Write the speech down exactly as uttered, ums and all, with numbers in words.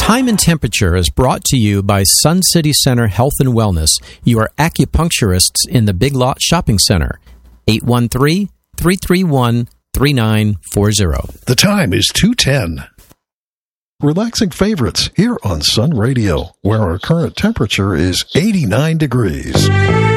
Time and Temperature is brought to you by Sun City Center Health and Wellness, your acupuncturists in the Big Lot Shopping Center. eight one three, three three one, three nine four zero. The time is two ten. Relaxing favorites here on Sun Radio, where our current temperature is eighty-nine degrees.